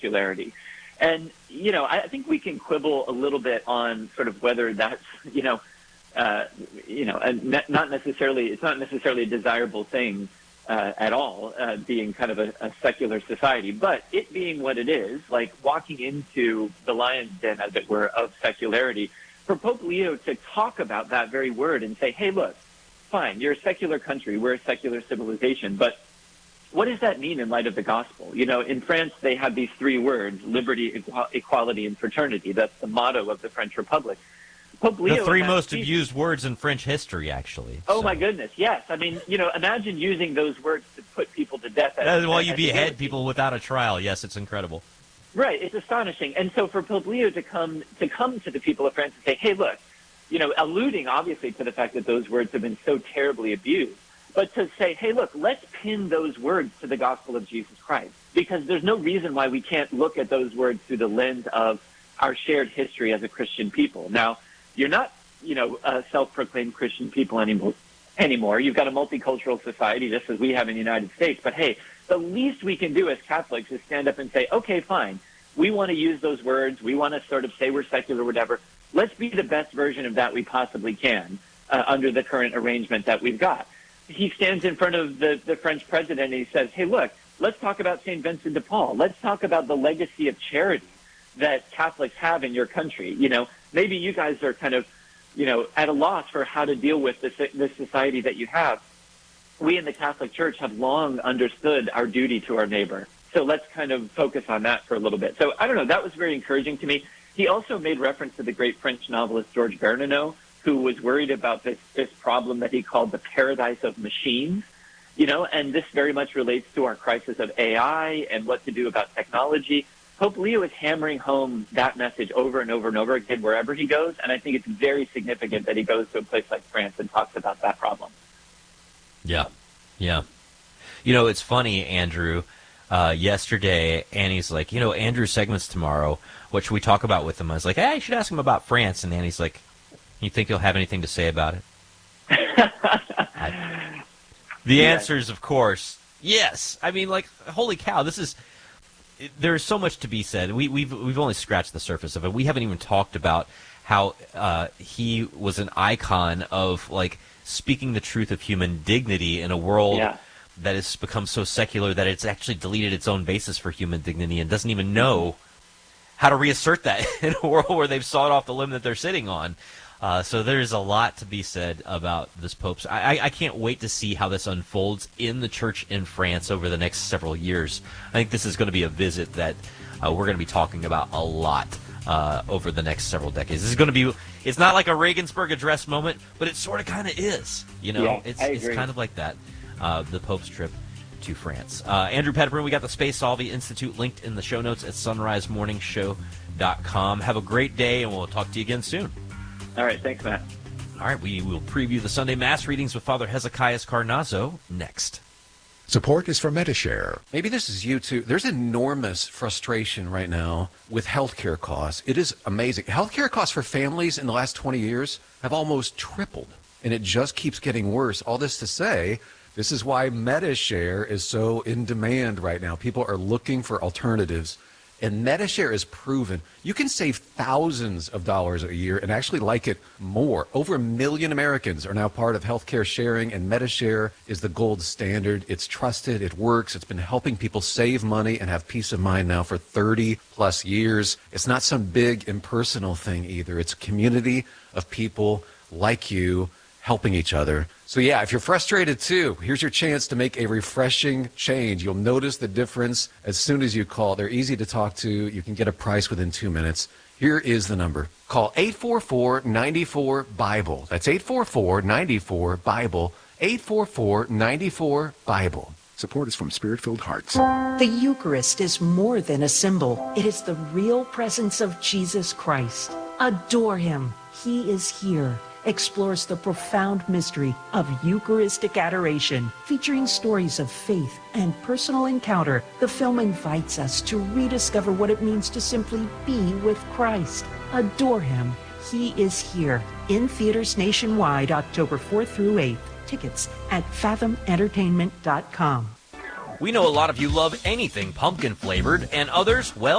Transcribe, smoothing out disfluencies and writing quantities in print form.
secularity. And, I think we can quibble a little bit on sort of whether that's, not necessarily a desirable thing at all, being kind of a secular society. But it being what it is, like walking into the lion's den, as it were, of secularity, for Pope Leo to talk about that very word and say, hey, look, fine, you're a secular country, we're a secular civilization, but what does that mean in light of the gospel? In France, they have these three words, liberty, equality, and fraternity. That's the motto of the French Republic. Pope Leo, the three most abused words in French history, actually. Oh, my goodness, yes. I mean, imagine using those words to put people to death. While you behead people without a trial. Yes, it's incredible. Right, it's astonishing. And so for Pope Leo to come to the people of France and say, hey, look, alluding obviously to the fact that those words have been so terribly abused, but to say, hey, look, let's pin those words to the gospel of Jesus Christ, because there's no reason why we can't look at those words through the lens of our shared history as a Christian people. Now, you're not, a self-proclaimed Christian people anymore. You've got a multicultural society, just as we have in the United States. But, hey, the least we can do as Catholics is stand up and say, okay, fine, we want to use those words. We want to sort of say we're secular or whatever. Let's be the best version of that we possibly can under the current arrangement that we've got. He stands in front of the French president and he says, hey, look, let's talk about St. Vincent de Paul. Let's talk about the legacy of charity that Catholics have in your country. Maybe you guys are kind of, at a loss for how to deal with this society that you have. We in the Catholic Church have long understood our duty to our neighbor. So let's kind of focus on that for a little bit. So I don't know, that was very encouraging to me. He also made reference to the great French novelist Georges Bernanos, who was worried about this problem that he called the paradise of machines, and this very much relates to our crisis of AI and what to do about technology. Pope Leo is hammering home that message over and over and over again wherever he goes, and I think it's very significant that he goes to a place like France and talks about that problem. Yeah. It's funny, Andrew. Yesterday, Annie's like, Andrew's segment's tomorrow. What should we talk about with him? I was like, hey, you should ask him about France. And Annie's like, you think he'll have anything to say about it? The answer is, of course, yes. I mean, like, holy cow, there's so much to be said. We've only scratched the surface of it. We haven't even talked about how he was an icon of, like, speaking the truth of human dignity in a world that has become so secular that it's actually deleted its own basis for human dignity and doesn't even know how to reassert that in a world where they've sawed off the limb that they're sitting on. So there's a lot to be said about this Pope's. I can't wait to see how this unfolds in the church in France over the next several years. I think this is going to be a visit that we're going to be talking about a lot over the next several decades. This is going to be, it's not like a Regensburg Address moment, but it sort of kind of is. It's kind of like that, the Pope's trip to France. Andrew Petterburn, we got the Space Solvi Institute linked in the show notes at sunrisemorningshow.com. Have a great day, and we'll talk to you again soon. All right, thanks, Matt. All right, we will preview the Sunday Mass readings with Father Hezekiah Carnazzo next. Support is for Metashare. Maybe this is you too. There's enormous frustration right now with healthcare costs. It is amazing. Healthcare costs for families in the last 20 years have almost tripled, and it just keeps getting worse. All this to say, this is why Metashare is so in demand right now. People are looking for alternatives. And Metashare is proven you can save thousands of dollars a year and actually like it more. Over 1 million Americans are now part of healthcare sharing, and Metashare is the gold standard. It's trusted, it works, it's been helping people save money and have peace of mind now for 30 plus years. It's not some big impersonal thing either. It's a community of people like you helping each other. So yeah, if you're frustrated too, here's your chance to make a refreshing change. You'll notice the difference as soon as you call. They're easy to talk to. You can get a price within 2 minutes. Here is the number. Call 844-94-BIBLE. That's 844-94-BIBLE. 844-94-BIBLE. Support is from Spirit-Filled Hearts. The Eucharist is more than a symbol. It is the real presence of Jesus Christ. Adore him. He is here. Explores the profound mystery of Eucharistic adoration. Featuring stories of faith and personal encounter, the film invites us to rediscover what it means to simply be with Christ. Adore him. He is here. In theaters nationwide, October 4th through 8th. Tickets at fathomentertainment.com. We know a lot of you love anything pumpkin flavored, and others, well,